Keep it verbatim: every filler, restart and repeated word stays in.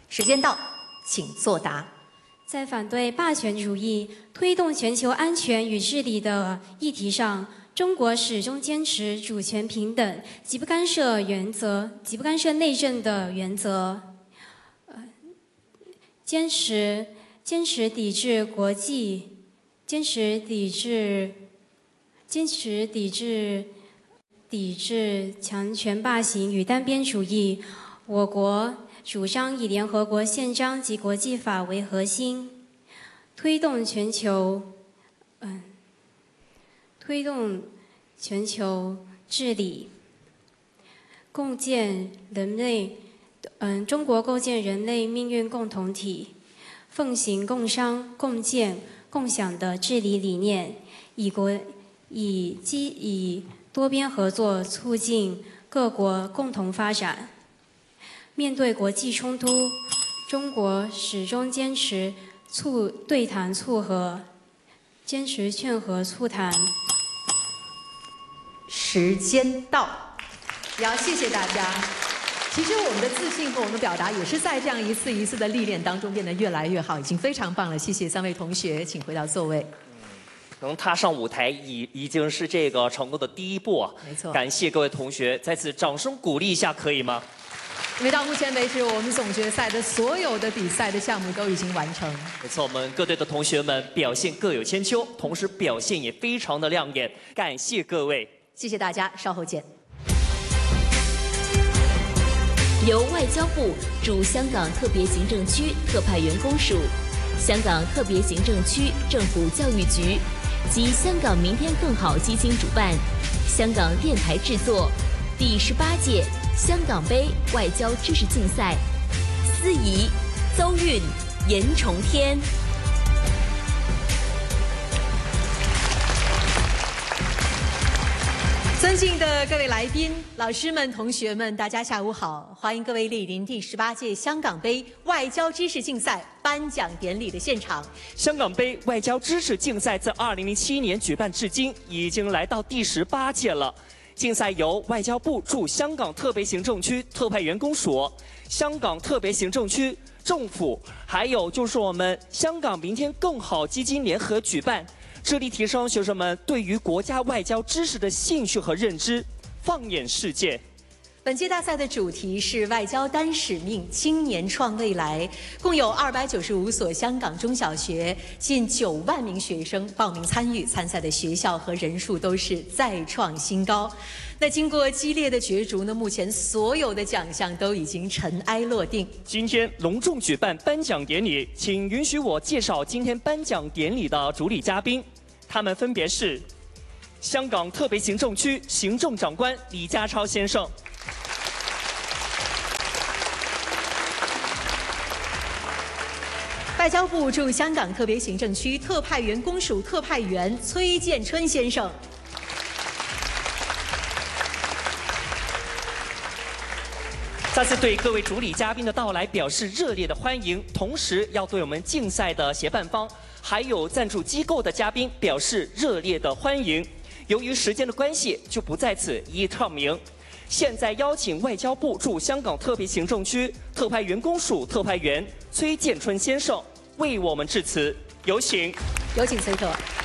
时间到，请作答。 在反对霸权主义、推动全球安全与治理的议题上，中国始终坚持主权平等、极不干涉原则、极不干涉内政的原则，呃，坚持坚持抵制国际，坚持抵制，坚持抵制。抵制强权霸行与单边主义。我国主张以联合国宪章及国际法为核心，推动全球，嗯，推动全球治理，共建人类，嗯，中国构建人类命运共同体，奉行共商、共建、共享的治理理念，以国以基以。多边合作促进各国共同发展。面对国际冲突，中国始终坚持促对谈促和，坚持劝和促谈。 时间到，也要谢谢大家。其实我们的自信和我们的表达也是在这样一次一次的历练当中变得越来越好，已经非常棒了。谢谢三位同学，请回到座位。 能踏上舞台已已经是这个成功的第一步啊！ 没错， 感谢各位同学，再次掌声鼓励一下，可以吗？ 因为到目前为止，我们总决赛的所有的比赛的项目都已经完成。 没错，我们各队的同学们表现各有千秋，同时表现也非常的亮眼，感谢各位， 谢谢大家，稍后见。 由外交部驻香港特别行政区特派员公署、香港特别行政区政府教育局及香港明天更好基金主办，香港电台制作第十八届香港杯外交知识竞赛，司仪邹韵、严重天。 尊敬的各位来宾、老师们、同学们，大家下午好！欢迎各位莅临第十八届香港杯外交知识竞赛颁奖典礼的现场。 香港杯外交知识竞赛自二零零七年举办至今，已经来到第十八届了。竞赛由外交部驻香港特别行政区特派员公署、香港特别行政区政府，还有就是我们香港明天更好基金联合举办。致力提升学生们对于国家外交知识的兴趣和认知，放眼世界。 本届大赛的主题是外交单使命，青年创未来。共有二百九十五所香港中小学，近九万名学生报名参与，参赛的学校和人数都是再创新高。那经过激烈的角逐呢，目前所有的奖项都已经尘埃落定。 今天隆重举办颁奖典礼，请允许我介绍今天颁奖典礼的主礼嘉宾，他们分别是香港特别行政区行政长官李家超先生。 外交部驻香港特别行政区特派员公署特派员崔建春先生。 再次对各位主礼嘉宾的到来表示热烈的欢迎，同时要对我们竞赛的协办方还有赞助机构的嘉宾表示热烈的欢迎。由于时间的关系，就不在此一一唱名。现在邀请外交部驻香港特别行政区特派员公署特派员崔建春先生为我们致辞，有请。 有请崔特。